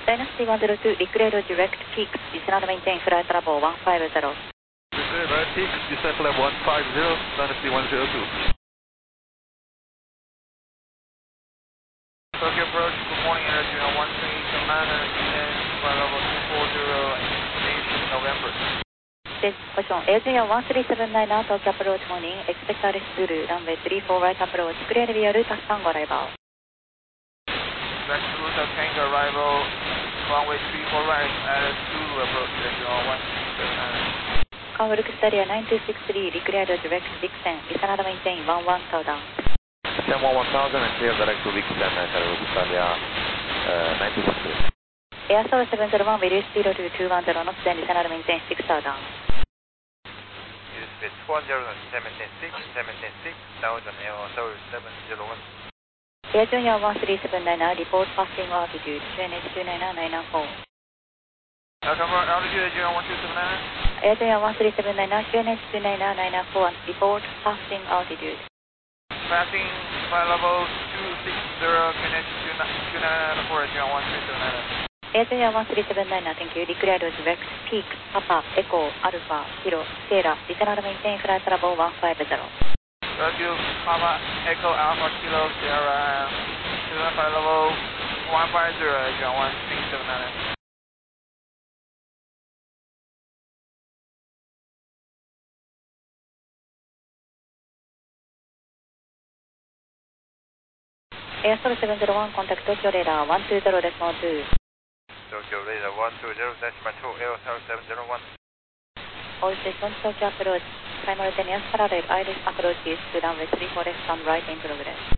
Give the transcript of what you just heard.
Dynasty 102, declared direct peaks, descend and maintain flight level 150. Declared peaks, descent level 150, Dynasty 102. Tokyo approach, good morning, energy 1379, descend flight level 240, November. Caution, AirJR 1379 now, Tokyo approach morning, expect RS Zulu, runway 34 right approach, clear via route Tango arrival. Back to route of Tango arrival, runway 34 right, RS Zulu approach, AirJR 1379. Convoluc Staria 9263, declared direct descent, descend and maintain 11000. Descend 11000 and clear direct to Vixen, Convoluc Staria 9263. Airstore 701, release speed to 210 knots, then descend and maintain 6000. Speed 217.6, 17.6, down on Airstore 701. AirJR 1379 now, report passing altitude, QNH 299994. Confirm altitude AirJR 1279. AirJR 1379 now, QNH 299994, and report passing altitude. Passing flight level 260, QNH 2994, AirJR 1379. AirJR 1379 now, thank you, declared direct peak, Papa, Echo, Alpha, Kilo, Sierra, descend and maintain flight level 150. Rescue, Papa, Echo, Alpha, Kilo, Sierra, flight level 150, AirJR 1379. Airstore 701, contact Tokyo radar 120.2. Tokyo radar 120.2, Airstore 701. All stations Tokyo approach, simultaneous parallel iris approaches to runway 34 left and right in progress.